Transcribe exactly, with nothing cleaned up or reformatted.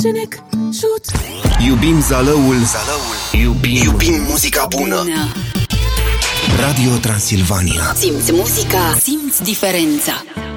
Genec, șut. Iubim Zalăul, Zalăul. Iubim, Iubim muzica bună. Radio Transilvania. Simți muzica, simți diferența.